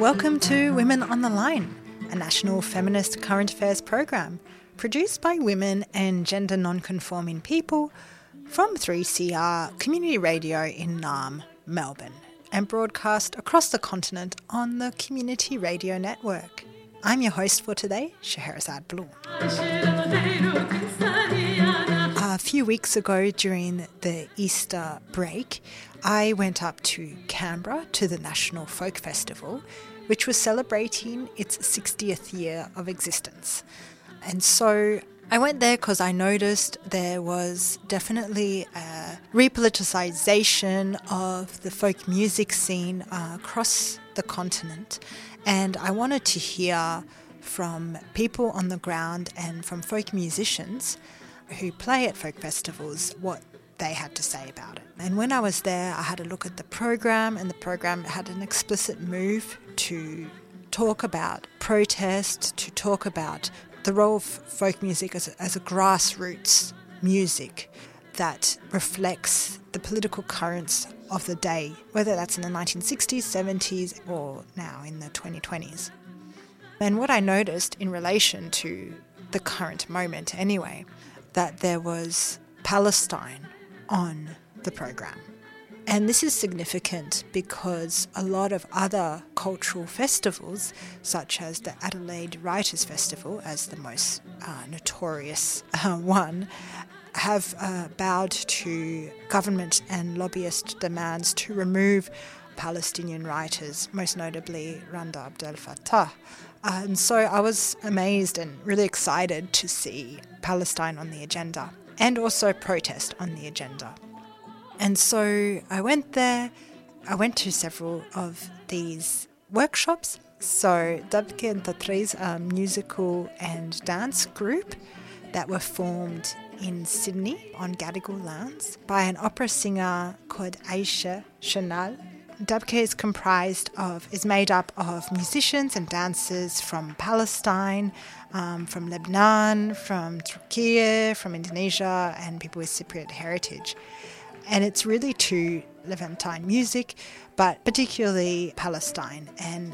Welcome to Women on the Line, a national feminist current affairs program produced by women and gender non-conforming people from 3CR Community Radio in Naarm, Melbourne, and broadcast across the continent on the Community Radio Network. I'm your host for today, Scheherazade Bloom. A few weeks ago during the Easter break, I went up to Canberra to the National Folk Festival, which was celebrating its 60th year of existence. And so I went there because I noticed there was definitely a repoliticisation of the folk music scene across the continent. And I wanted to hear from people on the ground and from folk musicians who play at folk festivals what they had to say about it. And when I was there, I had a look at the program, and the program had an explicit move to talk about protest, to talk about the role of folk music as a grassroots music that reflects the political currents of the day, whether that's in the 1960s, 70s, or now in the 2020s. And what I noticed in relation to the current moment anyway, that there was Palestine on the program. And this is significant because a lot of other cultural festivals, such as the Adelaide Writers' Festival, as the most notorious one, have bowed to government and lobbyist demands to remove Palestinian writers, most notably Randa Abdel Fattah. And so I was amazed and really excited to see Palestine on the agenda and also protest on the agenda. And so I went there. I went to several of these workshops. So Dabke and Tatri's musical and dance group that were formed in Sydney on Gadigal lands by an opera singer called Aisha Chanal. Dabke is made up of musicians and dancers from Palestine, from Lebanon, from Turkey, from Indonesia, and people with Cypriot heritage. And it's really to Levantine music, but particularly Palestine and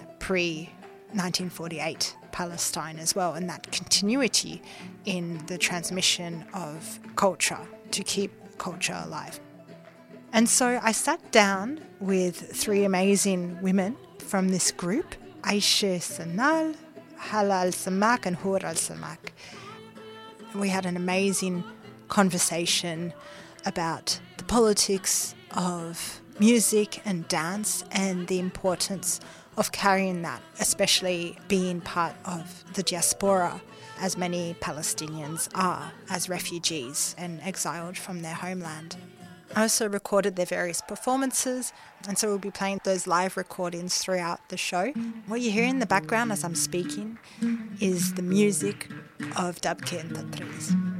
pre-1948 Palestine as well, and that continuity in the transmission of culture to keep culture alive. And so I sat down with three amazing women from this group, Aisha Sanal, Hala Al-Samak and Hur Al-Samak. We had an amazing conversation about the politics of music and dance and the importance of carrying that, especially being part of the diaspora, as many Palestinians are, as refugees and exiled from their homeland. I also recorded their various performances, and so we'll be playing those live recordings throughout the show. What you hear in the background as I'm speaking is the music of Dabke and Tatriz.